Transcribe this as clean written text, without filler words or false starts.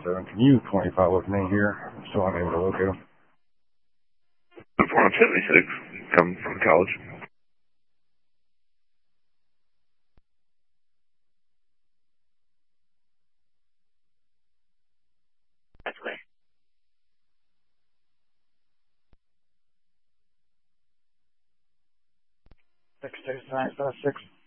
417. Can you 25 with me here? I'm still unable to locate him. 476, coming from college. That's way. 62956.